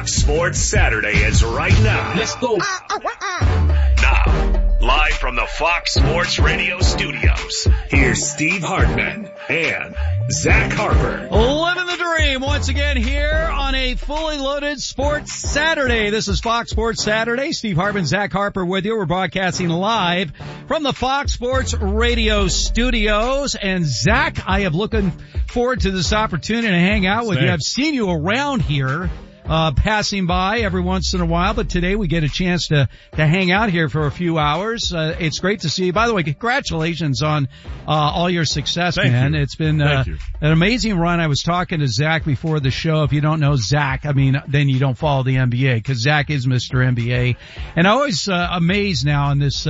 Fox Sports Saturday is right now. Let's go. Now, live from the Fox Sports Radio studios, here's Steve Hartman and Zach Harper. Living the dream once again here on a fully loaded Sports Saturday. This is Fox Sports Saturday. Steve Hartman, Zach Harper with you. We're broadcasting live from the Fox Sports Radio studios. And Zach, I am looking forward to this opportunity to hang out with you. I've seen you around here, passing by every once in a while, but today we get a chance to hang out here for a few hours. It's great to see you. By the way, congratulations on all your success, man. It's been an amazing run. I was talking to Zach before the show. If you don't know Zach, I mean, then you don't follow the NBA, because Zach is Mr. NBA. And I always amazed now in this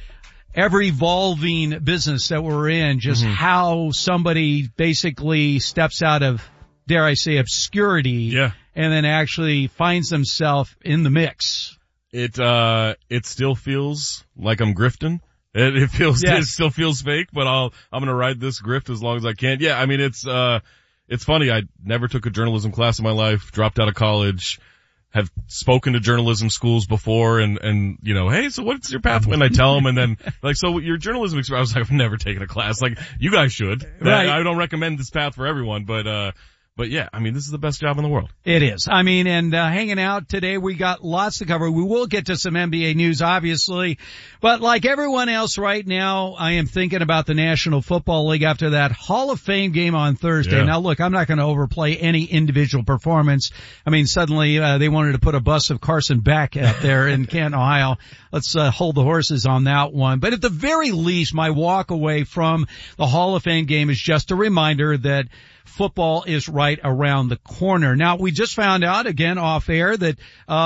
ever-evolving business that we're in, just how somebody basically steps out of, dare I say, obscurity, and then actually finds themselves in the mix. It still feels like I'm grifting. It still feels fake, but I'm gonna ride this grift as long as I can. Yeah, I mean, it's funny. I never took a journalism class in my life, dropped out of college, have spoken to journalism schools before, and you know, hey, so what's your pathway? And I tell them, and then like, so your journalism experience, I was like, I've never taken a class. Like, you guys should. Right. I don't recommend this path for everyone, but yeah, I mean, this is the best job in the world. It is. I mean, and hanging out today, we got lots to cover. We will get to some NBA news, obviously. But like everyone else right now, I am thinking about the National Football League after that Hall of Fame game on Thursday. Yeah. Now, look, I'm not going to overplay any individual performance. I mean, suddenly they wanted to put a bust of Carson Beck out there in Canton, Ohio. Let's hold the horses on that one. But at the very least, my walk away from the Hall of Fame game is just a reminder that football is right around the corner. Now, we just found out again off air that,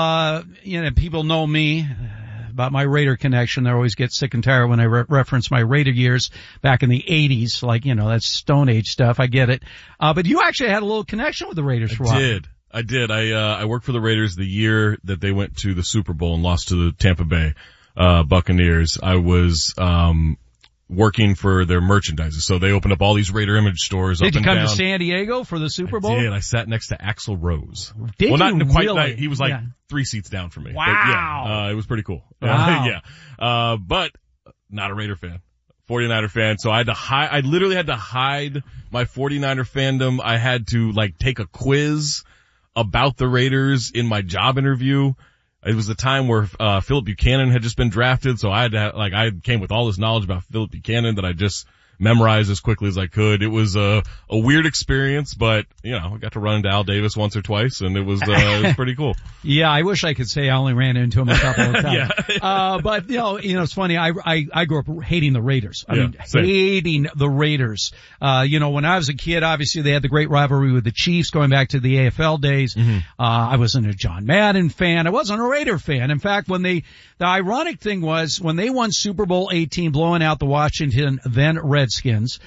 people know me about my Raider connection. I always get sick and tired when I reference my Raider years back in the 80s. Like, that's Stone Age stuff. I get it. But you actually had a little connection with the Raiders for a while. I did. I worked for the Raiders the year that they went to the Super Bowl and lost to the Tampa Bay, Buccaneers. I was, working for their merchandisers. So they opened up all these Raider image stores up and down. Did you come to San Diego for the Super Bowl? I did. I sat next to Axl Rose. Did well, you not quite really? He was like 3 seats down from me. Wow. But yeah, it was pretty cool. Wow. But not a Raider fan. 49er fan. So I literally had to hide my 49er fandom. I had to take a quiz about the Raiders in my job interview. It was the time where Philip Buchanan had just been drafted, so I had to I came with all this knowledge about Philip Buchanan that I just memorized as quickly as I could. It was a weird experience, but I got to run into Al Davis once or twice, and it was pretty cool. Yeah, I wish I could say I only ran into him a couple of times. But it's funny. I grew up hating the Raiders. Hating the Raiders. When I was a kid, obviously they had the great rivalry with the Chiefs going back to the AFL days. Mm-hmm. I wasn't a John Madden fan. I wasn't a Raider fan. In fact, the ironic thing was when they won Super Bowl 18, blowing out the Washington then Redskins,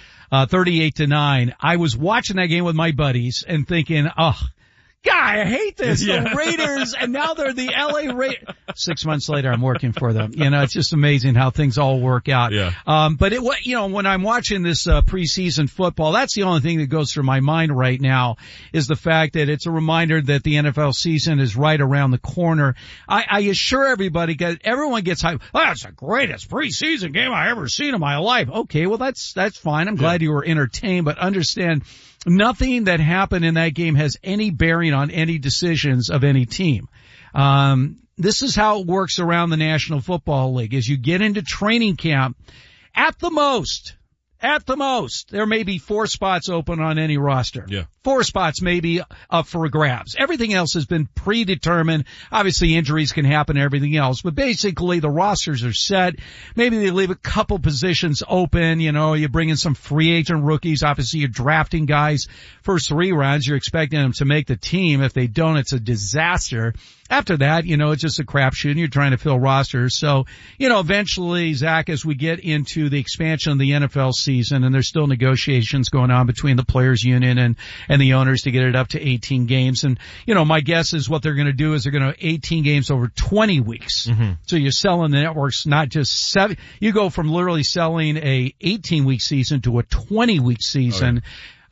38-9, I was watching that game with my buddies and thinking, God, I hate this. The Raiders, and now they're the LA Raiders. 6 months later, I'm working for them. It's just amazing how things all work out. Yeah. But when I'm watching this preseason football, that's the only thing that goes through my mind right now is the fact that it's a reminder that the NFL season is right around the corner. I assure everybody, everyone gets hyped. Oh, that's the greatest preseason game I've ever seen in my life. Okay, well that's fine. I'm glad you were entertained, but understand, nothing that happened in that game has any bearing on any decisions of any team. This is how it works around the National Football League. As you get into training camp, at the most, there may be 4 spots open on any roster. Yeah. 4 spots may be up for grabs. Everything else has been predetermined. Obviously injuries can happen and everything else, but basically the rosters are set. Maybe they leave a couple positions open. You bring in some free agent rookies. Obviously you're drafting guys first 3 rounds. You're expecting them to make the team. If they don't, it's a disaster. After that, it's just a crapshoot and you're trying to fill rosters. So, eventually, Zach, as we get into the expansion of the NFL season, and there's still negotiations going on between the players union and the owners to get it up to 18 games. And, my guess is what they're going to do is they're going to 18 games over 20 weeks. Mm-hmm. So you're selling the networks, not just 7. You go from literally selling a 18-week season to a 20-week season. Oh, yeah.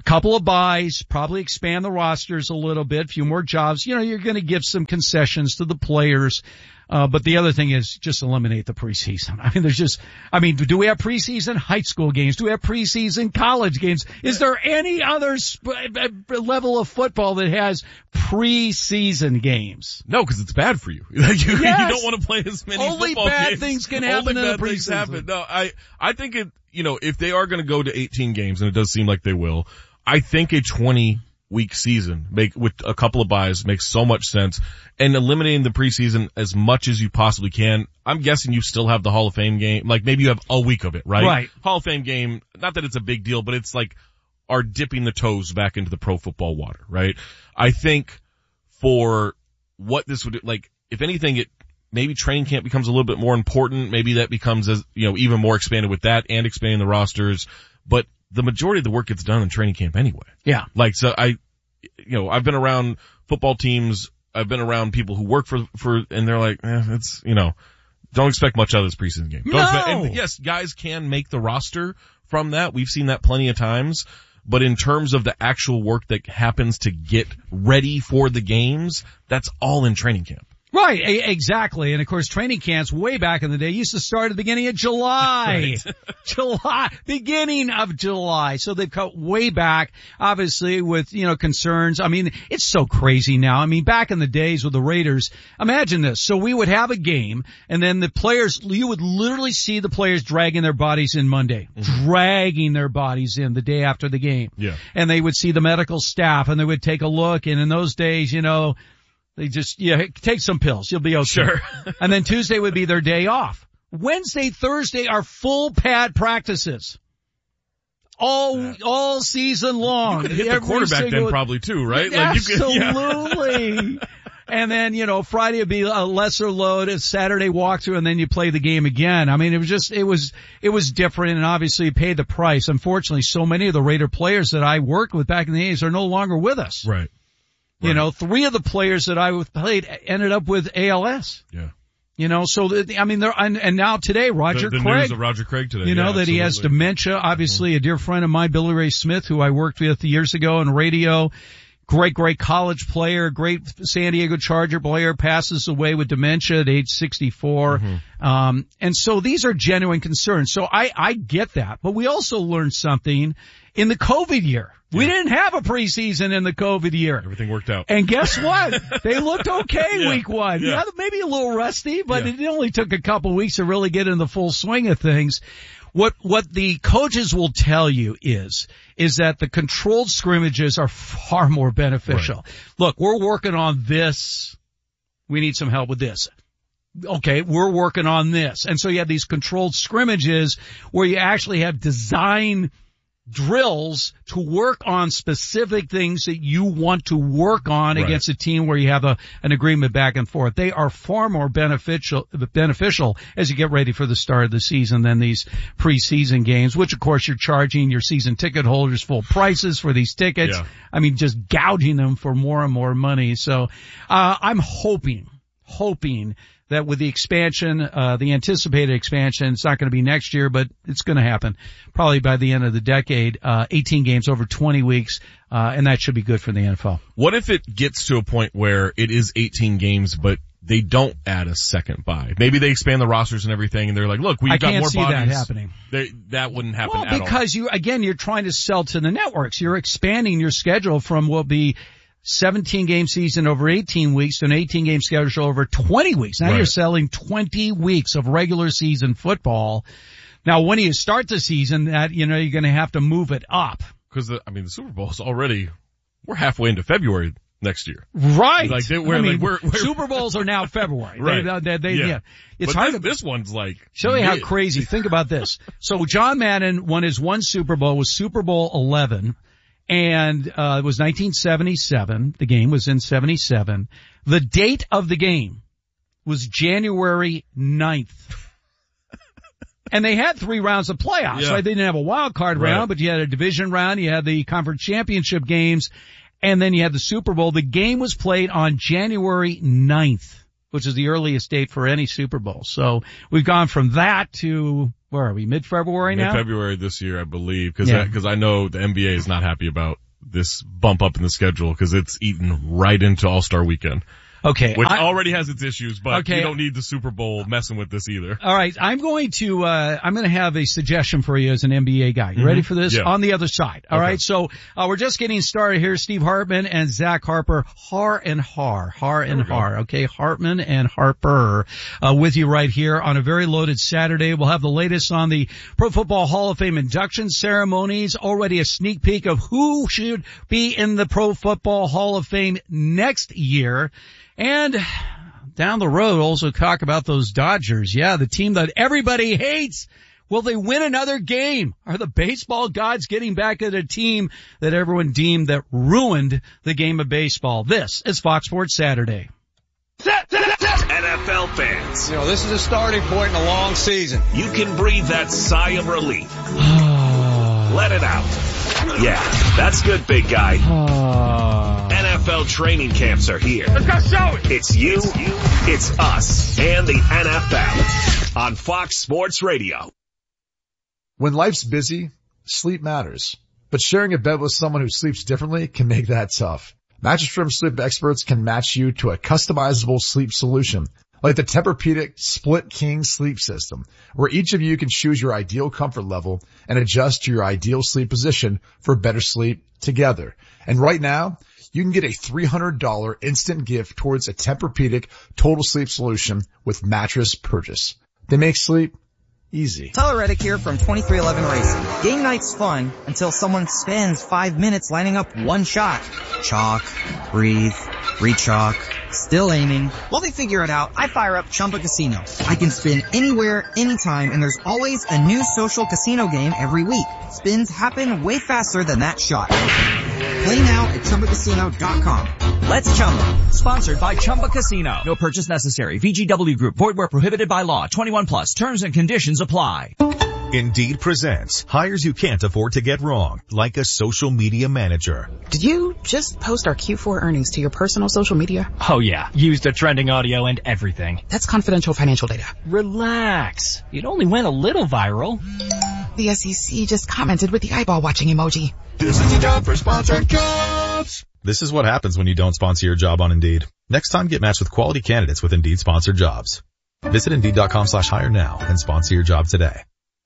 couple of buys, probably expand the rosters a little bit, a few more jobs. You know, you're going to give some concessions to the players. But the other thing is just eliminate the preseason. I mean, do we have preseason high school games? Do we have preseason college games? Is there any other level of football that has preseason games? No, because it's bad for you. You don't want to play as many Only football bad games. things can happen in the preseason. Happen. No, I think if they are going to go to 18 games, and it does seem like they will, I think a 20-week season with a couple of buys makes so much sense, and eliminating the preseason as much as you possibly can. I'm guessing you still have the Hall of Fame game, like maybe you have a week of it, right? Right. Hall of Fame game, not that it's a big deal, but it's like are dipping the toes back into the pro football water, right? I think for what this would, like, if anything, maybe training camp becomes a little bit more important. Maybe that becomes even more expanded with that and expanding the rosters. But the majority of the work gets done in training camp anyway. Yeah. Like, so I've been around football teams. I've been around people who work for, and they're like, don't expect much out of this preseason game. And yes, guys can make the roster from that. We've seen that plenty of times. But in terms of the actual work that happens to get ready for the games, that's all in training camp. Right, exactly. And of course, training camps way back in the day used to start at the beginning of July. Right. Beginning of July. So they've cut way back, obviously, with, concerns. I mean, it's so crazy now. I mean, back in the days with the Raiders, imagine this. So we would have a game, and then you would literally see the players dragging their bodies in Monday. Mm-hmm. Dragging their bodies in the day after the game. Yeah. And they would see the medical staff, and they would take a look, and in those days, they just, take some pills. You'll be okay. Sure. And then Tuesday would be their day off. Wednesday, Thursday are full pad practices. All season long. You could hit the quarterback then probably too, right? Absolutely. And then, Friday would be a lesser load, a Saturday walkthrough, and then you play the game again. I mean, it was different, and obviously you paid the price. Unfortunately, so many of the Raider players that I worked with back in the 80s are no longer with us. Right. Right. 3 of the players that I played ended up with ALS. Yeah. And now today, Roger Craig. The news of Roger Craig today. That absolutely. he has dementia. Obviously, a dear friend of mine, Billy Ray Smith, who I worked with years ago in radio. Great college player, great San Diego Charger player, passes away with dementia at age 64. Mm-hmm. And so these are genuine concerns. So I get that. But we also learned something in the COVID year. We didn't have a preseason in the COVID year. Everything worked out. And guess what? They looked okay week one. Yeah, maybe a little rusty, but it only took a couple weeks to really get in the full swing of things. What the coaches will tell you is that the controlled scrimmages are far more beneficial. Right. Look, we're working on this. We need some help with this. Okay, we're working on this. And so you have these controlled scrimmages where you actually have design drills to work on specific things that you want to work on against a team where you have an agreement back and forth. They are far more beneficial as you get ready for the start of the season than these preseason games, which of course you're charging your season ticket holders full prices for these tickets. Yeah. I mean, just gouging them for more and more money. So, I'm hoping that with the expansion, the anticipated expansion, it's not going to be next year, but it's going to happen probably by the end of the decade, 18 games over 20 weeks, and that should be good for the NFL. What if it gets to a point where it is 18 games, but they don't add a second bye? Maybe they expand the rosters and everything, and they're like, look, we've got more bodies. I can't see that happening. That wouldn't happen at all. Because you're trying to sell to the networks. You're expanding your schedule from what will be 17-game season over 18 weeks to an 18-game schedule over 20 weeks. Now you're selling 20 weeks of regular season football. Now, when you start the season, you're going to have to move it up. Because the Super Bowl is already, we're halfway into February next year. Right. We're Super Bowls are now February. Right. It's but hard this one's like. Show you how crazy. Think about this. So John Madden won his one Super Bowl, was Super Bowl 11. And it was 1977. The game was in 77. The date of the game was January 9th. And they had 3 rounds of playoffs. Yeah. Right? They didn't have a wild card round, but you had a division round, you had the conference championship games, and then you had the Super Bowl. The game was played on January 9th. which is the earliest date for any Super Bowl. So we've gone from that to, where are we, mid-February now? Mid-February this year, I believe, because I know the NBA is not happy about this bump up in the schedule because it's eaten right into All-Star Weekend. Okay. Which already has its issues, but you don't need the Super Bowl messing with this either. All right. I'm going to have a suggestion for you as an NBA guy. You ready for this? Yeah. On the other side. All right. So, we're just getting started here. Steve Hartman and Zach Harper. Har and Har. Okay. Hartman and Harper, with you right here on a very loaded Saturday. We'll have the latest on the Pro Football Hall of Fame induction ceremonies. Already a sneak peek of who should be in the Pro Football Hall of Fame next year. And down the road, also talk about those Dodgers. Yeah, the team that everybody hates. Will they win another game? Are the baseball gods getting back at a team that everyone deemed that ruined the game of baseball? This is Fox Sports Saturday. NFL fans. This is a starting point in a long season. You can breathe that sigh of relief. Let it out. Yeah, that's good, big guy. NFL training camps are here. Let's go show it. It's you, it's us, and the NFL on Fox Sports Radio. When life's busy, sleep matters. But sharing a bed with someone who sleeps differently can make that tough. Mattress Firm sleep experts can match you to a customizable sleep solution, like the Tempur-Pedic Split King sleep system, where each of you can choose your ideal comfort level and adjust to your ideal sleep position for better sleep together. And right now, you can get a $300 instant gift towards a Tempur-Pedic total sleep solution with mattress purchase. They make sleep easy. Tyler Reddick here from 2311 Racing. Game night's fun until someone spends 5 minutes lining up one shot. Chalk, breathe, re-chalk, still aiming. While they figure it out, I fire up Chumba Casino. I can spin anywhere, anytime, and there's always a new social casino game every week. Spins happen way faster than that shot. Play now at ChumbaCasino.com. Let's Chumba. Sponsored by Chumba Casino. No purchase necessary. VGW Group. Void where prohibited by law. 21 plus. Terms and conditions apply. Indeed presents hires you can't afford to get wrong, like a social media manager. Did you just post our Q4 earnings to your personal social media? Oh yeah, used the trending audio and everything. That's confidential financial data. Relax. It only went a little viral. The SEC just commented with the eyeball watching emoji. This is your job for sponsored jobs. This is what happens when you don't sponsor your job on Indeed. Next time, get matched with quality candidates with Indeed sponsored jobs. Visit Indeed.com/hire now and sponsor your job today.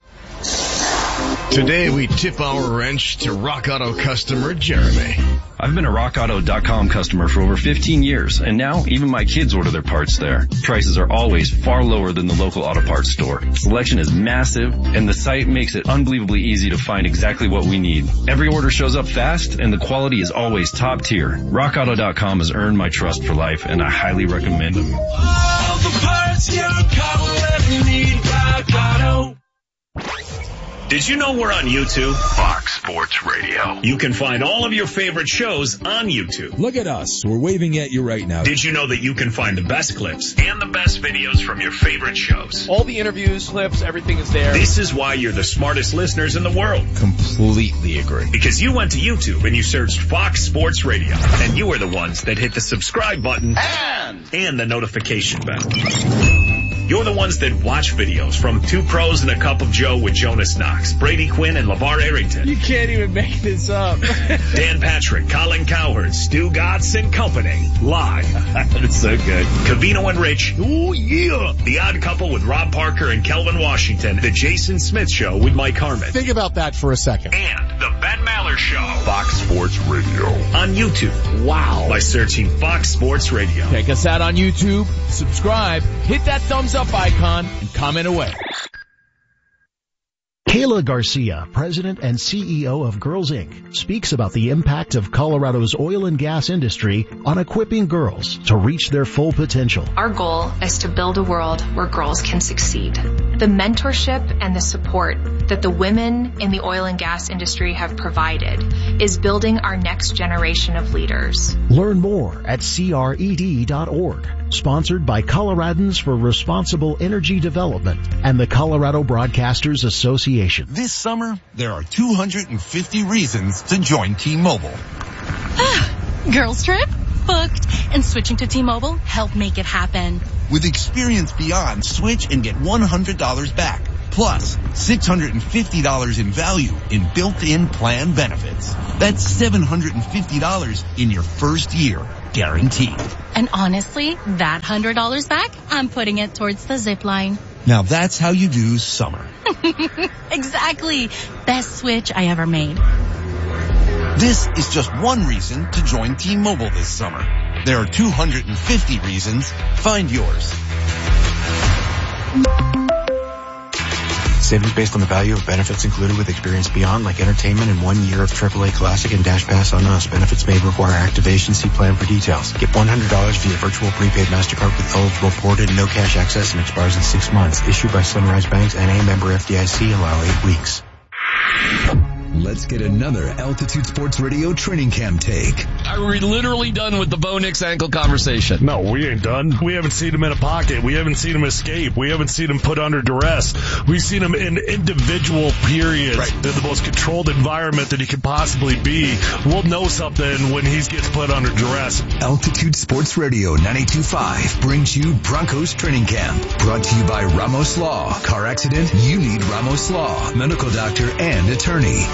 Today we tip our wrench to Rock Auto customer Jeremy. I've been a RockAuto.com customer for over 15 years, and now even my kids order their parts there. Prices are always far lower than the local auto parts store. Selection is massive, and the site makes it unbelievably easy to find exactly what we need. Every order shows up fast, and the quality is always top tier. RockAuto.com has earned my trust for life, and I highly recommend them. All the parts your car will ever need, Rock Auto. Did you know we're on YouTube? Fox Sports Radio. You can find all of your favorite shows on YouTube. Look at us. We're waving at you right now. Did you know that you can find the best clips and the best videos from your favorite shows? All the interviews, clips, everything is there. This is why you're the smartest listeners in the world. Completely agree. Because you went to YouTube and you searched Fox Sports Radio. And you are the ones that hit the subscribe button and the notification bell. You're the ones that watch videos from Two Pros and a Cup of Joe with Jonas Knox, Brady Quinn, and LeVar Arrington. You can't even make this up. Dan Patrick, Colin Cowherd, Stu Gatz and company. Live. That's so good. Covino and Rich. Oh, yeah. The Odd Couple with Rob Parker and Kelvin Washington. The Jason Smith Show with Mike Harmon. Think about that for a second. And the Ben Maller Show. Fox Sports Radio. On YouTube. Wow. By searching Fox Sports Radio. Check us out on YouTube. Subscribe. Hit that thumbs up icon and comment away. Kayla Garcia, President and CEO of Girls Inc., speaks about the impact of Colorado's oil and gas industry on equipping girls to reach their full potential. Our goal is to build a world where girls can succeed. The mentorship and the support that the women in the oil and gas industry have provided is building our next generation of leaders. Learn more at cred.org. Sponsored by Coloradans for Responsible Energy Development and the Colorado Broadcasters Association. This summer, there are 250 reasons to join T-Mobile. Girls trip? booked, and switching to T-Mobile helped make it happen. With Experience Beyond, switch and get $100 back, plus $650 in value in built-in plan benefits. That's $750 in your first year, guaranteed. And honestly, that $100 back, I'm putting it towards the zip line. Now that's how you do summer. Exactly. Best switch I ever made. This is just one reason to join T-Mobile this summer. There are 250 reasons. Find yours. Savings based on the value of benefits included with Experience Beyond, like entertainment and 1 year of AAA Classic and Dash Pass on us. Benefits may require activation. See plan for details. Get $100 via virtual prepaid MasterCard with eligible ported, no cash access, and expires in 6 months. Issued by Sunrise Banks, N.A. member FDIC. Allow 8 weeks. Let's get another Altitude Sports Radio training camp take. Are we literally done with the Bo Nix ankle conversation? No, we ain't done. We haven't seen him in a pocket. We haven't seen him escape. We haven't seen him put under duress. We've seen him in individual periods in the most controlled environment that he could possibly be. We'll know something when he gets put under duress. Altitude Sports Radio 92.5 brings you Broncos Training Camp. Brought to you by Ramos Law. Car accident? You need Ramos Law. Medical doctor and attorney.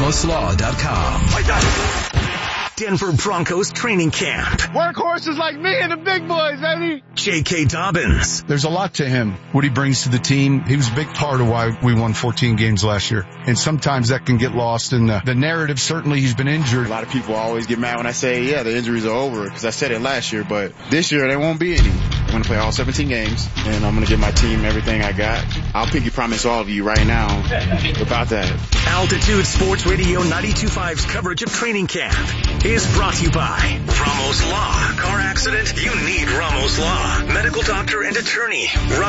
RamosLaw.com. Denver Broncos Training Camp. Workhorses like me and the big boys, baby. J.K. Dobbins. There's a lot to him, what he brings to the team. He was a big part of why we won 14 games last year. And sometimes that can get lost in the narrative. Certainly he's been injured. A lot of people always get mad when I say, yeah, the injuries are over, because I said it last year. But this year, there won't be any. I'm going to play all 17 games, and I'm going to give my team everything I got. I'll pinky promise all of you right now about that. Altitude Sports Radio 92.5's coverage of training camp is brought to you by Ramos Law. Car accident? You need Ramos Law. Medical doctor and attorney.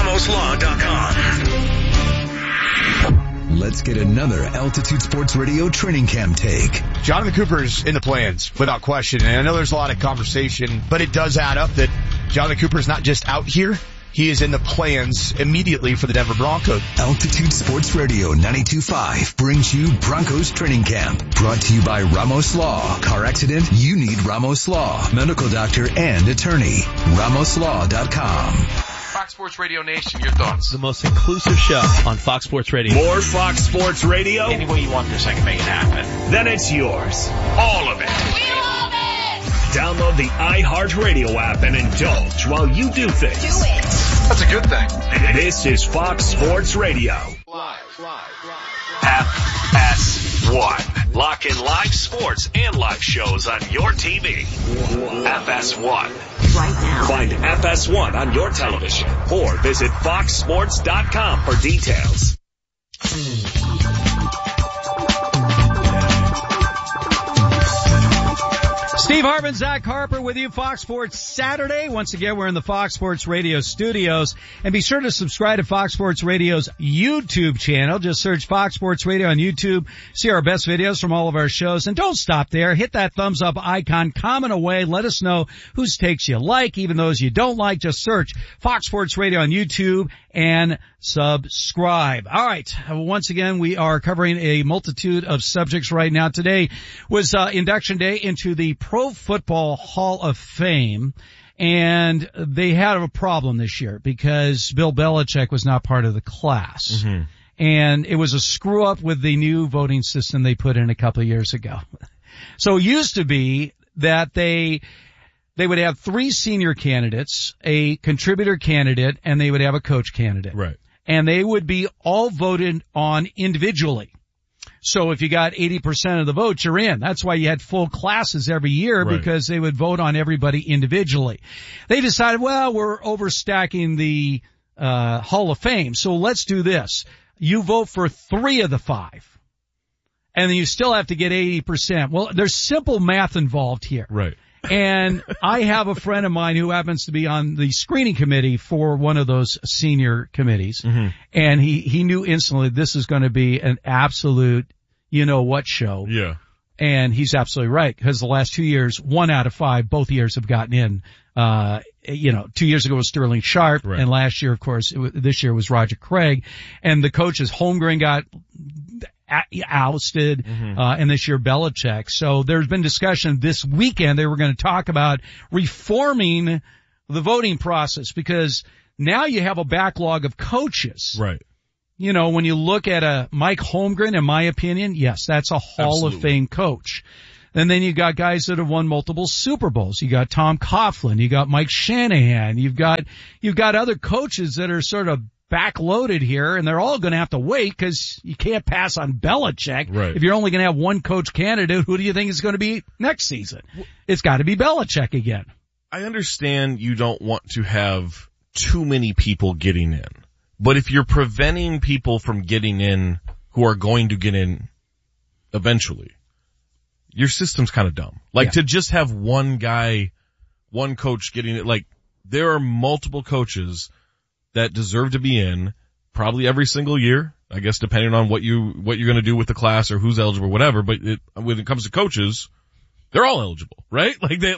RamosLaw.com. Let's get another Altitude Sports Radio training camp take. Jonathan Cooper's in the plans, without question. And I know there's a lot of conversation, but it does add up that Jonathan Cooper's not just out here. He is in the plans immediately for the Denver Broncos. Altitude Sports Radio 92.5 brings you Broncos Training Camp. Brought to you by Ramos Law. Car accident? You need Ramos Law. Medical doctor and attorney. RamosLaw.com. Fox Sports Radio Nation, your thoughts? The most inclusive show on Fox Sports Radio. More Fox Sports Radio? Any way you want this, I can make it happen. Then it's yours. All of it. We love it! Download the iHeartRadio app and indulge while you do things. Do it! That's a good thing. This is Fox Sports Radio. FS1. Lock in live sports and live shows on your TV. FS1. Right now. Find FS1 on your television or visit foxsports.com for details. Steve Hartman, Zach Harper with you, Fox Sports Saturday. Once again, we're in the Fox Sports Radio studios. And be sure to subscribe to Fox Sports Radio's YouTube channel. Just search Fox Sports Radio on YouTube. See our best videos from all of our shows. And don't stop there. Hit that thumbs up icon. Comment away. Let us know whose takes you like, even those you don't like. Just search Fox Sports Radio on YouTube and subscribe. All right. Once again, we are covering a multitude of subjects right now. Today was induction day into the Pro Football Hall of Fame, and they had a problem this year because Bill Belichick was not part of the class. Mm-hmm. And it was a screw up with the new voting system they put in a couple of years ago. So it used to be that they would have 3 senior candidates, a contributor candidate, and they would have a coach candidate. Right. And they would be all voted on individually. So if you got 80% of the votes, you're in. That's why you had full classes every year, right, because they would vote on everybody individually. They decided, well, we're overstacking the Hall of Fame, so let's do this. You vote for 3 of the 5, and then you still have to get 80%. Well, there's simple math involved here. Right. And I have a friend of mine who happens to be on the screening committee for one of those senior committees. Mm-hmm. And he knew instantly this is going to be an absolute, you know what show. Yeah. And he's absolutely right, because the last 2 years, 1 out of 5, both years have gotten in. 2 years ago was Sterling Sharp, right, and last year, of course, this year was Roger Craig. And the coaches, Holmgren got ousted, and this year Belichick. So there's been discussion this weekend. They were going to talk about reforming the voting process because now you have a backlog of coaches. Right. You know, when you look at a Mike Holmgren, in my opinion, yes, that's a Hall of Fame coach. And then you got guys that have won multiple Super Bowls. You got Tom Coughlin. You got Mike Shanahan. You've got other coaches that are sort of backloaded here, and they're all going to have to wait because you can't pass on Belichick. Right. If you're only going to have one coach candidate, who do you think is going to be next season? It's got to be Belichick again. I understand you don't want to have too many people getting in, but if you're preventing people from getting in who are going to get in eventually, your system's kind of dumb. Like to just have one guy, one coach getting it, like there are multiple coaches that deserve to be in probably every single year, I guess, depending on what you're going to do with the class or who's eligible or whatever. But when it comes to coaches, they're all eligible, right?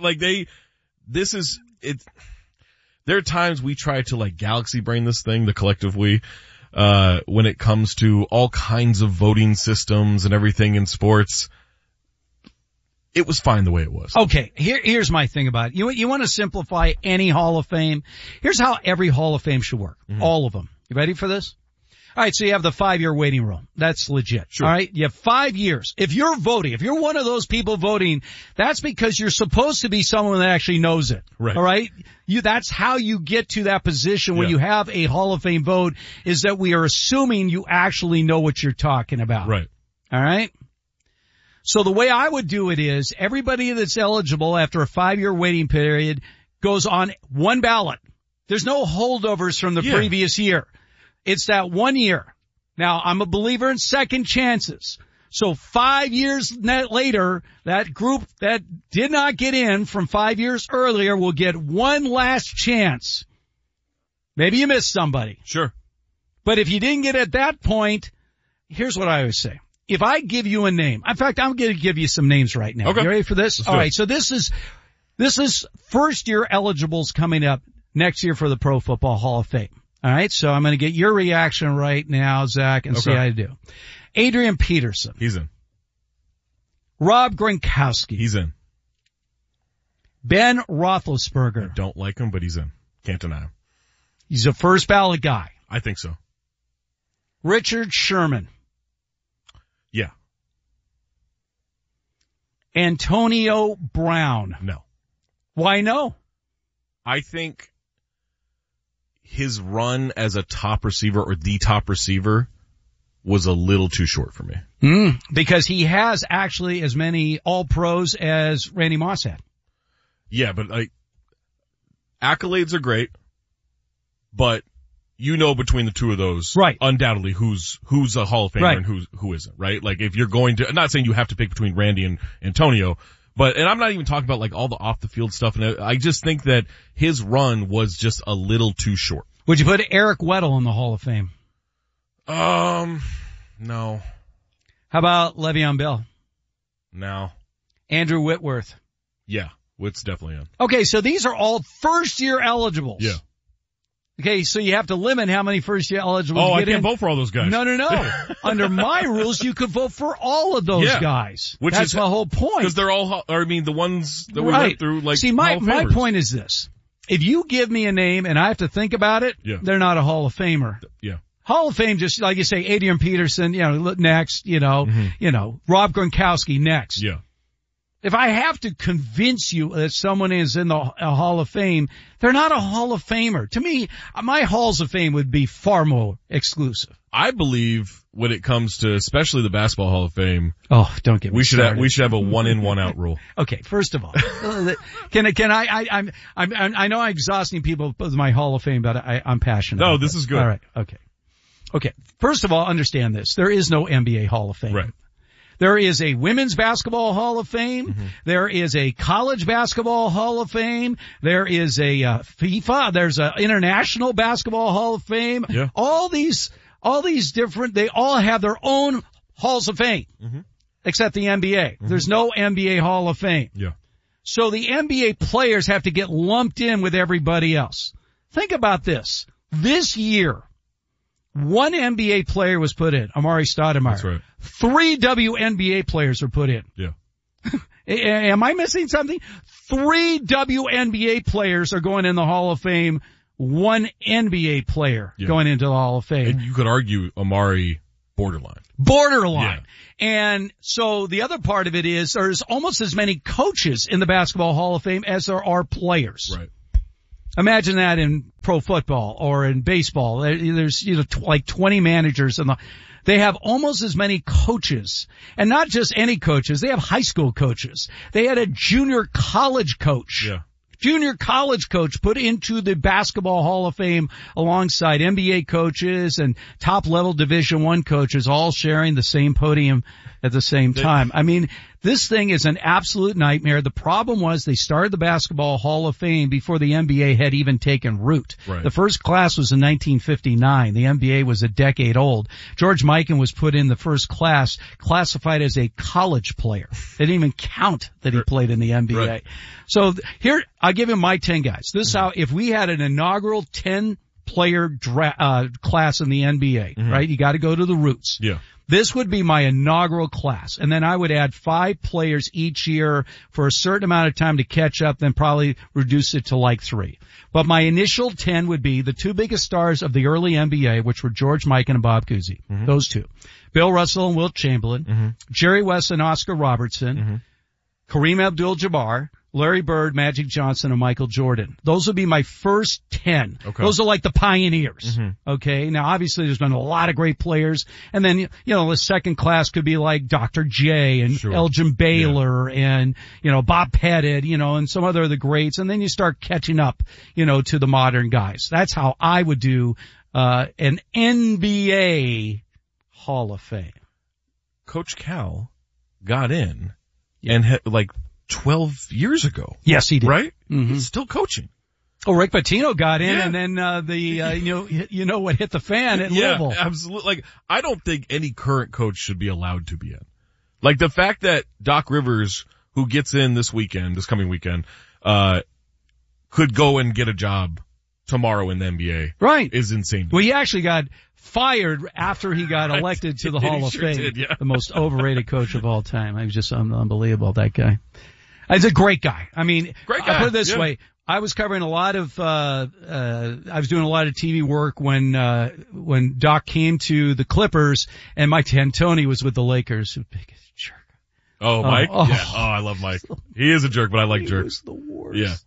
There are times we try to like galaxy brain this thing, the collective we, when it comes to all kinds of voting systems and everything in sports. It was fine the way it was. Okay, here's my thing about it. You want to simplify any Hall of Fame? Here's how every Hall of Fame should work. All of them. You ready for this? All right, so you have the 5-year waiting room. That's legit. Sure. All right, you have 5 years. If you're voting, if you're one of those people voting, that's because you're supposed to be someone that actually knows it. Right. All right? That's how you get to that position when you have a Hall of Fame vote, is that we are assuming you actually know what you're talking about. Right. All right? So the way I would do it is everybody that's eligible after a 5-year waiting period goes on one ballot. There's no holdovers from the previous year. It's that 1 year. Now, I'm a believer in second chances. So 5 years later, that group that did not get in from 5 years earlier will get one last chance. Maybe you missed somebody. Sure. But if you didn't get at that point, here's what I always say. If I give you a name, in fact, I'm going to give you some names right now. Okay. You ready for this? Let's All do right. it. So this is first year eligibles coming up next year for the Pro Football Hall of Fame. All right. So I'm going to get your reaction right now, Zach, and see how you do. Adrian Peterson. He's in. Rob Gronkowski. He's in. Ben Roethlisberger. I don't like him, but he's in. Can't deny him. He's a first ballot guy. I think so. Richard Sherman. Yeah. Antonio Brown. No. Why no? I think his run as a top receiver or the top receiver was a little too short for me. Because he has actually as many All-Pros as Randy Moss had. Yeah, but accolades are great, but you know between the two of those, right, undoubtedly who's a Hall of Famer and who isn't, right? Like if you're going to, I'm not saying you have to pick between Randy and Antonio, and I'm not even talking about like all the off the field stuff, and I just think that his run was just a little too short. Would you put Eric Weddle in the Hall of Fame? No. How about Le'Veon Bell? No. Andrew Whitworth? Yeah, Whit's definitely in. Okay, so these are all first year eligibles. Yeah. Okay, so you have to limit how many first year eligibles I get can't in. vote for all those guys. No. Under my rules, you could vote for all of those guys. That's my whole point. Because they're all, the ones that we went through, like, see, my point is this. If you give me a name and I have to think about it, they're not a Hall of Famer. Yeah. Hall of Fame, just like you say, Adrian Peterson, next, Rob Gronkowski next. Yeah. If I have to convince you that someone is in the Hall of Fame, they're not a Hall of Famer. To me, my Halls of Fame would be far more exclusive. I believe when it comes to especially the Basketball Hall of Fame. Oh, don't get me started. We should have a 1 in, 1 out rule. Okay, first of all, I know I'm exhausting people with my Hall of Fame, but I'm passionate. No, this is good. All right, okay. First of all, understand this. There is no NBA Hall of Fame. Right. There is a Women's Basketball Hall of Fame. Mm-hmm. There is a College Basketball Hall of Fame. There is a FIFA. There's a International Basketball Hall of Fame. Yeah. All these different, they all have their own Halls of Fame. Mm-hmm. Except the NBA. Mm-hmm. There's no NBA Hall of Fame. Yeah. So the NBA players have to get lumped in with everybody else. Think about this. This year, One NBA player was put in, Amari Stoudemire. That's right. 3 WNBA players were put in. Yeah. Am I missing something? 3 WNBA players are going in the Hall of Fame. 1 NBA player going into the Hall of Fame. And you could argue Amari borderline. Yeah. And so the other part of it is there's almost as many coaches in the Basketball Hall of Fame as there are players. Right. Imagine that in pro football or in baseball. There's, like 20 managers they have almost as many coaches, and not just any coaches. They have high school coaches. They had a junior college coach. Yeah. Junior college coach put into the Basketball Hall of Fame alongside NBA coaches and top level Division I coaches, all sharing the same podium at the same time. I mean, this thing is an absolute nightmare. The problem was they started the Basketball Hall of Fame before the NBA had even taken root. Right. The first class was in 1959. The NBA was a decade old. George Mikan was put in the first class, classified as a college player. They didn't even count that he played in the NBA. Right. So here, I'll give him my 10 guys. This is how, if we had an inaugural 10-player class in the NBA, right? You got to go to the roots. Yeah. This would be my inaugural class, and then I would add 5 players each year for a certain amount of time to catch up, then probably reduce it to like 3. But my initial 10 would be the 2 biggest stars of the early NBA, which were George Mikan and Bob Cousy. Those 2. Bill Russell and Wilt Chamberlain, Jerry West and Oscar Robertson, Kareem Abdul-Jabbar, Larry Bird, Magic Johnson, and Michael Jordan. Those would be my first 10. Okay. Those are like the pioneers. Okay. Now obviously there's been a lot of great players. And then, the second class could be like Dr. J and Elgin Baylor and, Bob Pettit, and some other of the greats. And then you start catching up, to the modern guys. That's how I would do, an NBA Hall of Fame. Coach Cal got in and had 12 years ago. Yes, he did. Right? He's still coaching. Oh, Rick Pitino got in, and then what hit the fan at Louisville. Yeah, absolutely. I don't think any current coach should be allowed to be in. The fact that Doc Rivers, who gets in this coming weekend, could go and get a job tomorrow in the NBA. Right. Is insane. Well, he actually got fired after he got elected to the Hall of Fame. Did, yeah. The most overrated coach of all time. He was just unbelievable, that guy. He's a great guy. I mean, great guy. I put it this way. I was covering a lot of, I was doing a lot of TV work when Doc came to the Clippers and Mike D'Antoni was with the Lakers. Biggest jerk. Oh, Mike? Yeah. Oh, I love Mike. He is a jerk, but I like jerks. He was the worst.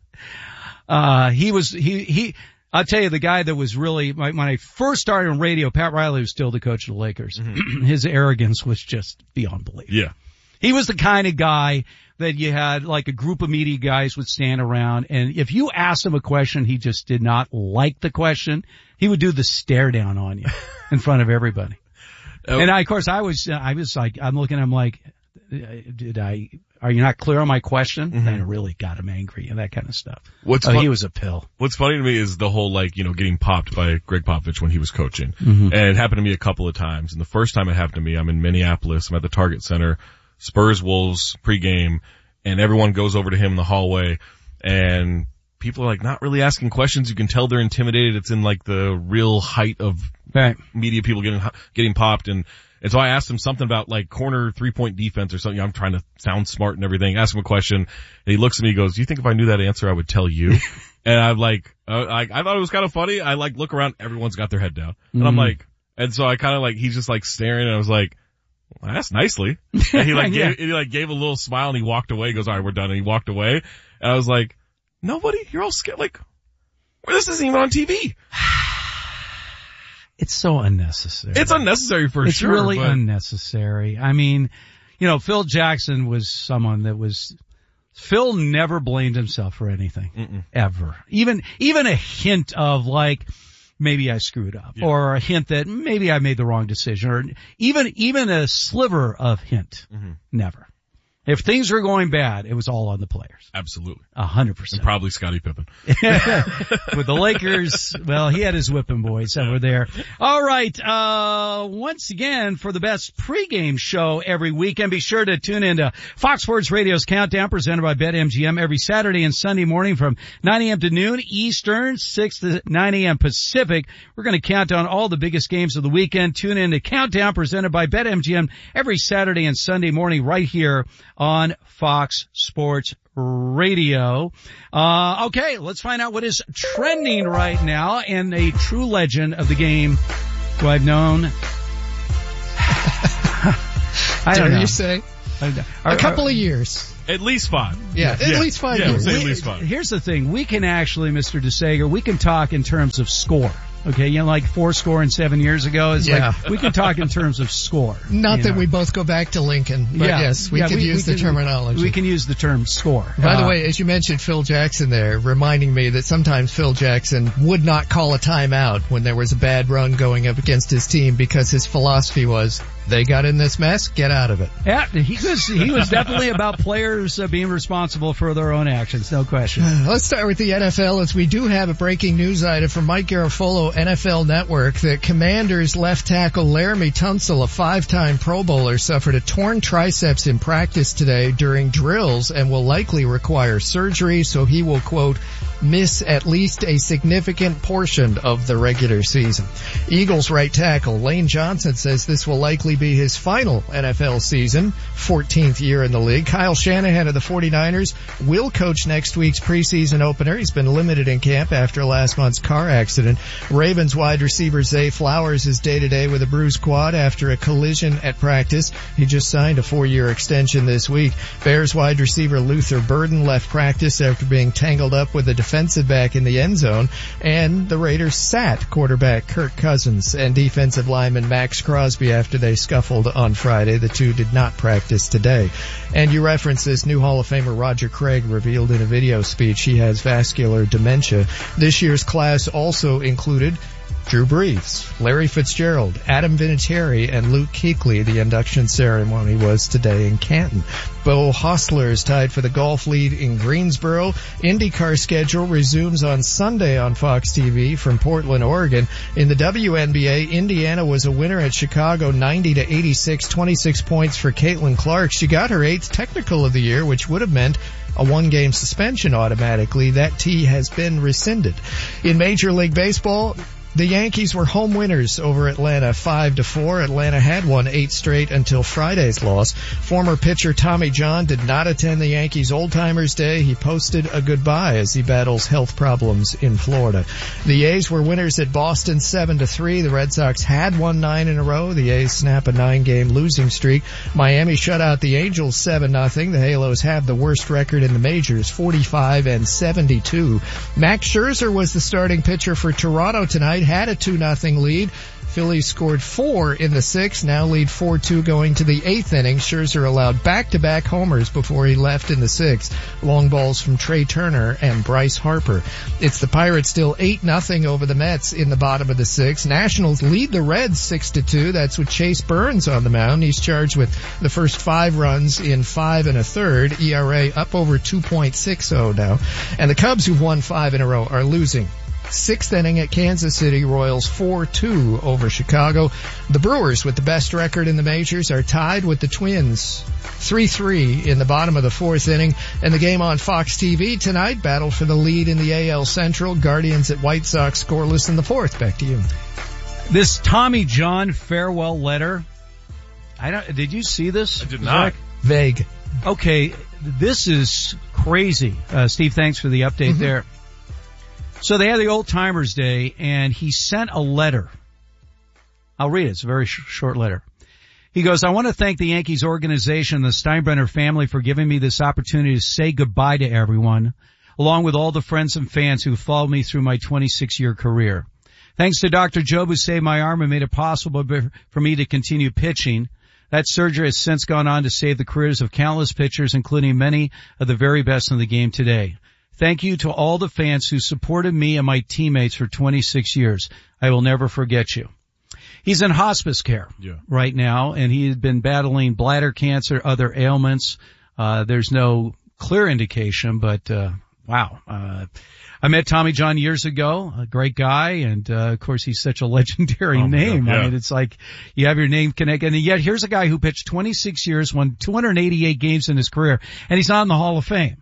Yeah. I'll tell you, the guy that was really, when I first started on radio, Pat Riley was still the coach of the Lakers. His arrogance was just beyond belief. Yeah. He was the kind of guy that you had like a group of media guys would stand around, and if you asked him a question he just did not like the question, he would do the stare down on you in front of everybody. And of course I was like, I'm looking at him like, are you not clear on my question? And it really got him angry and that kind of stuff. He was a pill. What's funny to me is the whole getting popped by Greg Popovich when he was coaching. And it happened to me a couple of times. And the first time it happened to me, I'm in Minneapolis. I'm at the Target Center, Spurs Wolves pregame, and everyone goes over to him in the hallway, and people are not really asking questions. You can tell they're intimidated. It's in the real height of media people getting popped, and so I asked him something about corner 3-point defense or something. I'm trying to sound smart and everything. Ask him a question, and he looks at me and goes, "Do you think if I knew that answer I would tell you?" And I'm I thought it was kind of funny. I look around, everyone's got their head down, and I'm and so I kind of he's just staring, and I was like, well, that's nicely. And he gave a little smile and he walked away. He goes, all right, we're done. And he walked away. And I was like, nobody, you're all scared. This isn't even on TV. It's so unnecessary. It's unnecessary for sure. It's really unnecessary. I mean, Phil Jackson was someone that Phil never blamed himself for anything. Ever. Even a hint of maybe I screwed up, or a hint that maybe I made the wrong decision, or even a sliver of hint. Never. If things were going bad, it was all on the players. Absolutely. 100%. And probably Scottie Pippen. With the Lakers, well, he had his whipping boys that were there. All right. Once again, for the best pregame show every weekend, be sure to tune into Fox Sports Radio's Countdown presented by BetMGM every Saturday and Sunday morning from 9 a.m. to noon Eastern, 6 to 9 a.m. Pacific. We're going to count down all the biggest games of the weekend. Tune in to Countdown presented by BetMGM every Saturday and Sunday morning right here on Fox Sports Radio. Okay, let's find out what is trending right now. And a true legend of the game who I've known. I don't know. You say? A couple of years. At least 5. Yeah, at least 5 years. We'll say at least 5. Here's the thing. We can actually, Mr. DeSager, we can talk in terms of score. Okay, like 7 years ago. It's like, we can talk in terms of score. Not that we both go back to Lincoln, but yes, we can use the terminology. We can use the term score. By the way, as you mentioned Phil Jackson there, reminding me that sometimes Phil Jackson would not call a timeout when there was a bad run going up against his team because his philosophy was, they got in this mess, get out of it. Yeah, he was definitely about players being responsible for their own actions, no question. Let's start with the NFL, as we do have a breaking news item from Mike Garafolo, NFL Network, that Commanders left tackle Laramie Tunsil, a 5-time Pro Bowler, suffered a torn triceps in practice today during drills and will likely require surgery, so he will, quote, miss at least a significant portion of the regular season. Eagles right tackle Lane Johnson says this will likely be his final NFL season, 14th year in the league. Kyle Shanahan of the 49ers will coach next week's preseason opener. He's been limited in camp after last month's car accident. Ravens wide receiver Zay Flowers is day-to-day with a bruised quad after a collision at practice. He just signed a 4-year extension this week. Bears wide receiver Luther Burden left practice after being tangled up with a defensive back in the end zone. And the Raiders sat quarterback Kirk Cousins and defensive lineman Max Crosby after they scuffled on Friday. The two did not practice today. And you referenced this, new Hall of Famer Roger Craig revealed in a video speech he has vascular dementia. This year's class also included Drew Brees, Larry Fitzgerald, Adam Vinatieri, and Luke Kuechly. The induction ceremony was today in Canton. Bo Hostler is tied for the golf lead in Greensboro. IndyCar schedule resumes on Sunday on Fox TV from Portland, Oregon. In the WNBA, Indiana was a winner at Chicago 90-86, 26 points for Caitlin Clark. She got her 8th technical of the year, which would have meant a 1-game suspension automatically. That T has been rescinded. In Major League Baseball, the Yankees were home winners over Atlanta 5-4. Atlanta had won 8 straight until Friday's loss. Former pitcher Tommy John did not attend the Yankees Old Timers Day. He posted a goodbye as he battles health problems in Florida. The A's were winners at Boston 7-3. The Red Sox had won 9 in a row. The A's snap a 9-game losing streak. Miami shut out the Angels 7-0. The Halos have the worst record in the majors, 45-72. Max Scherzer was the starting pitcher for Toronto tonight. Had a 2-0 lead. Phillies scored 4 in the 6th, now lead 4-2 going to the 8th inning. Scherzer allowed back-to-back homers before he left in the 6th. Long balls from Trey Turner and Bryce Harper. It's the Pirates still 8-0 over the Mets in the bottom of the 6th. Nationals lead the Reds 6-2. That's with Chase Burns on the mound. He's charged with the first 5 runs in 5 1/3. ERA up over 2.60 now. And the Cubs, who've won 5 in a row, are losing. 6th inning at Kansas City, Royals 4-2 over Chicago. The Brewers, with the best record in the majors, are tied with the Twins 3-3 in the bottom of the 4th inning. And the game on Fox TV tonight, battle for the lead in the AL Central. Guardians at White Sox scoreless in the 4th. Back to you. This Tommy John farewell letter, did you see this? I did not. Vague. Okay, this is crazy. Steve, thanks for the update there. So they had the Old Timers Day, and he sent a letter. I'll read it. It's a very short letter. He goes, I want to thank the Yankees organization and the Steinbrenner family for giving me this opportunity to say goodbye to everyone, along with all the friends and fans who followed me through my 26-year career. Thanks to Dr. Job, who saved my arm and made it possible for me to continue pitching. That surgery has since gone on to save the careers of countless pitchers, including many of the very best in the game today. Thank you to all the fans who supported me and my teammates for 26 years. I will never forget you. He's in hospice care right now, and he had been battling bladder cancer, other ailments. There's no clear indication, but, wow. I met Tommy John years ago, a great guy, and, of course he's such a legendary name. God, yeah. I mean, it's like you have your name connected, and yet here's a guy who pitched 26 years, won 288 games in his career, and he's not in the Hall of Fame.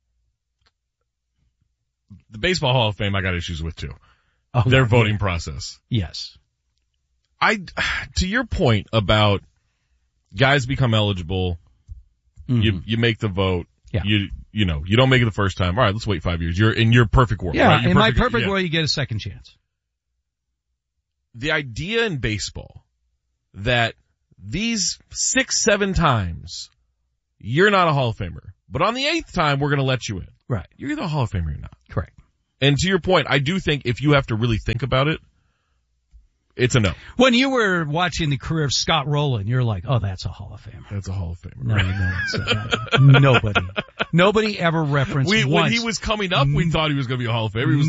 The Baseball Hall of Fame I got issues with too. Oh, their voting process. Yes. To your point about guys become eligible, you make the vote. Yeah. You know, you don't make it the first time. All right, let's wait 5 years. You're in your perfect world. Yeah, right? in my perfect world, you get a second chance. The idea in baseball that these 6-7 times you're not a Hall of Famer, but on the 8th time we're going to let you in. Right. You're either a Hall of Famer or you're not. Correct. And to your point, I do think if you have to really think about it, it's a no. When you were watching the career of Scott Rowland, you're like, oh, that's a Hall of Famer. That's a Hall of Famer. No, Nobody ever referenced once. When he was coming up, we thought he was going to be a Hall of Famer. He was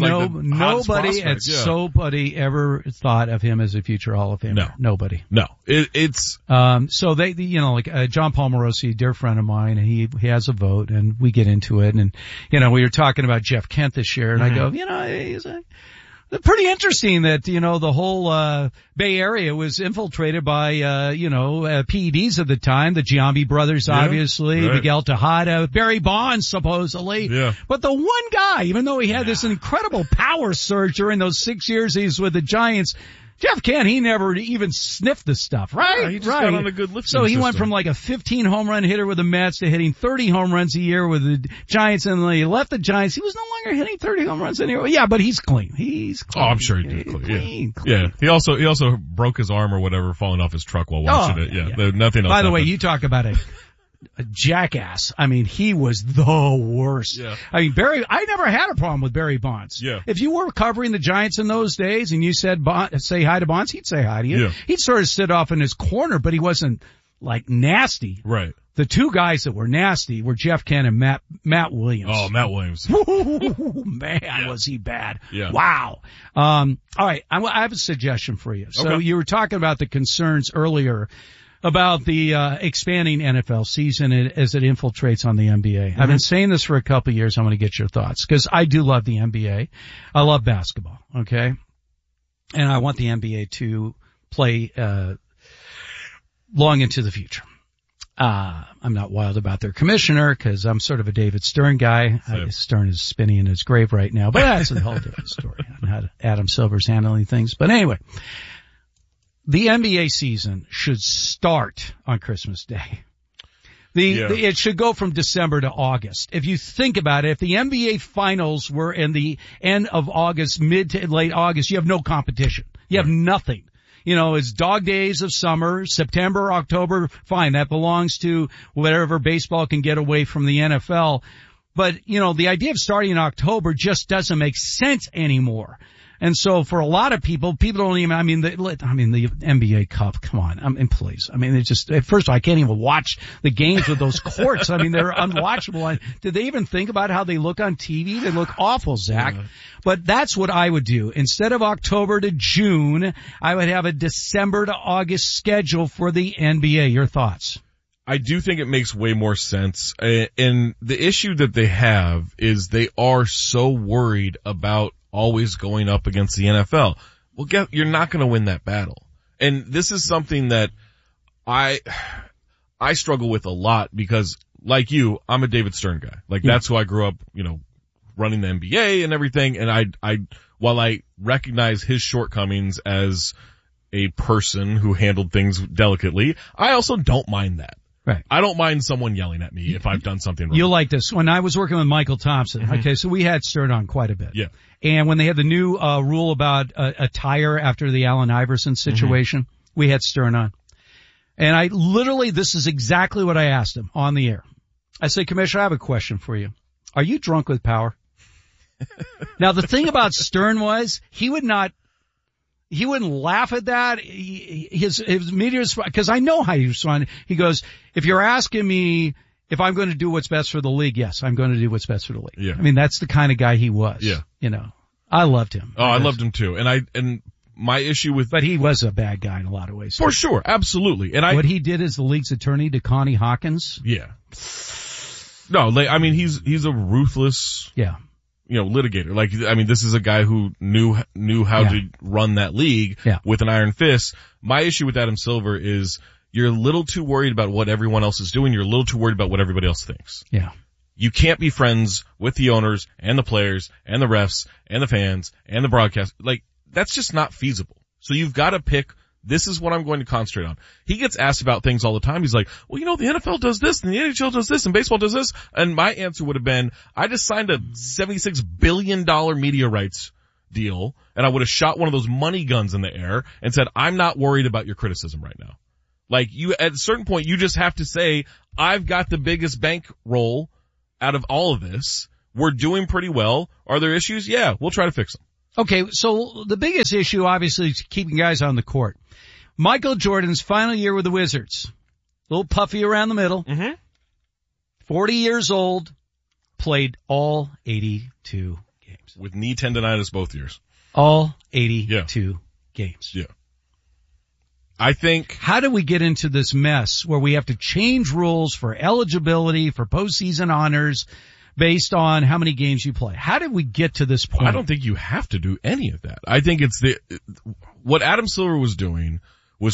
nobody ever thought of him as a future Hall of Famer. No. Nobody. No. So they, like, John Palmarosi, a dear friend of mine, and he has a vote, and we get into it, and, we were talking about Jeff Kent this year, and I go, he's pretty interesting that, the whole, Bay Area was infiltrated by, PEDs at the time, the Giambi brothers, obviously, right. Miguel Tejada, Barry Bonds, supposedly. Yeah. But the one guy, even though he had this incredible power surge during those 6 years he was with the Giants, Jeff Kent, he never even sniffed the stuff, right? Yeah, he just got on a good lifting So he system. went from like a 15 home run hitter with the Mets to hitting 30 home runs a year with the Giants, and when he left the Giants, he was no longer hitting 30 home runs anymore. Yeah, but he's clean. He's clean. Oh, I'm sure he did clean. Yeah. He also broke his arm or whatever falling off his truck while watching it. Yeah. Nothing else. By the way, happened. you talk about a jackass. I mean, he was the worst. Yeah. I mean, I never had a problem with Barry Bonds. Yeah. If you were covering the Giants in those days and you said, say hi to Bonds, he'd say hi to you. Yeah. He'd sort of sit off in his corner, but he wasn't like nasty. Right. The two guys that were nasty were Jeff Kent and Matt Williams. Oh, Matt Williams. Man, was he bad. Yeah. Wow. All right. I have a suggestion for you. So you were talking about the concerns earlier about the expanding NFL season as it infiltrates on the NBA. Mm-hmm. I've been saying this for a couple of years. I want to get your thoughts because I do love the NBA. I love basketball, okay? And I want the NBA to play long into the future. I'm not wild about their commissioner because I'm sort of a David Stern guy. Stern is spinning in his grave right now, but that's a whole different story on how Adam Silver's handling things. But anyway, the NBA season should start on Christmas Day. It should go from December to August. If you think about it, if the NBA finals were in the end of August, mid to late August, you have no competition. You have nothing. It's dog days of summer, September, October, fine. That belongs to whatever baseball can get away from the NFL. But, the idea of starting in October just doesn't make sense anymore. And so for a lot of people don't even, the NBA Cup, come on, please. It's just, first of all, I can't even watch the games with those courts. They're unwatchable. Did they even think about how they look on TV? They look awful, Zach. Yeah. But that's what I would do. Instead of October to June, I would have a December to August schedule for the NBA. Your thoughts? I do think it makes way more sense. And the issue that they have is they are so worried about always going up against the NFL. Well, you're not going to win that battle. And this is something that I struggle with a lot because, like you, I'm a David Stern guy. That's who I grew up, running the NBA and everything. And while I recognize his shortcomings as a person who handled things delicately, I also don't mind that. Right. I don't mind someone yelling at me if I've done something wrong. You'll like this. When I was working with Michael Thompson, okay, so we had Stern on quite a bit. Yeah. And when they had the new rule about attire after the Allen Iverson situation, we had Stern on. And this is exactly what I asked him on the air. I said, Commissioner, I have a question for you. Are you drunk with power? Now, the thing about Stern was he wouldn't laugh at that. His media response, because I know how he responded. He goes, if you're asking me if I'm going to do what's best for the league, yes, I'm going to do what's best for the league. Yeah. That's the kind of guy he was. Yeah. I loved him. Oh, I loved him too. And my issue with... But he was a bad guy in a lot of ways. For sure. Absolutely. And what he did as the league's attorney to Connie Hawkins. Yeah. No, I mean, he's a ruthless, litigator. Like, I mean, this is a guy who knew how to run that league with an iron fist. My issue with Adam Silver is you're a little too worried about what everyone else is doing. You're a little too worried about what everybody else thinks. Yeah. You can't be friends with the owners and the players and the refs and the fans and the broadcast. Like, that's just not feasible. So you've got to pick, this is what I'm going to concentrate on. He gets asked about things all the time. He's like, well, the NFL does this and the NHL does this and baseball does this. And my answer would have been, I just signed a $76 billion media rights deal and I would have shot one of those money guns in the air and said, I'm not worried about your criticism right now. Like, at a certain point, you just have to say, I've got the biggest bankroll out of all of this. We're doing pretty well. Are there issues? Yeah, we'll try to fix them. Okay, so the biggest issue obviously is keeping guys on the court. Michael Jordan's final year with the Wizards. A little puffy around the middle. 40 years old. Played all 82 games. With knee tendonitis both years. All 82 games. Yeah. I think. How do we get into this mess where we have to change rules for eligibility for postseason honors based on how many games you play? How did we get to this point? I don't think you have to do any of that. I think it's what Adam Silver was doing